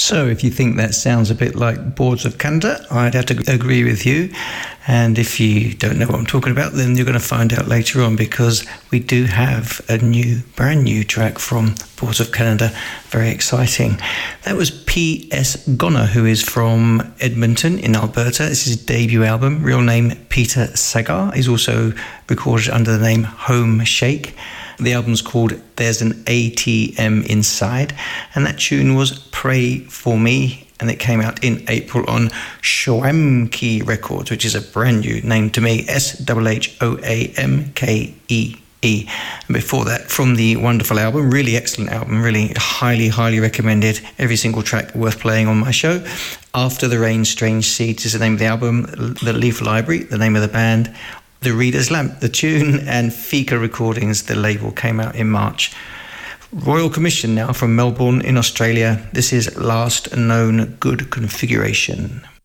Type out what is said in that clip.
So if you think that sounds a bit like Boards of Canada, I'd have to agree with you. And if you don't know what I'm talking about, then you're going to find out later on, because we do have a brand new track from Boards of Canada. Very exciting. That was P.S. Gonner, who is from Edmonton in Alberta. This is his debut album, real name Peter Sagar. He's also recorded under the name Home Shake. The album's called There's an ATM Inside, and that tune was Pray For Me, and it came out in April on Shoamke Records, which is a brand new name to me, SHOAMKEE. And before that, from the wonderful album, really excellent album, really highly recommended, every single track worth playing on my show. After the Rain, Strange Seeds is the name of the album, The Leaf Library, the name of the band, The Reader's Lamp, the tune, and Fika Recordings, the label, came out in March. Royal Commission now from Melbourne in Australia. This is Last Known Good Configuration.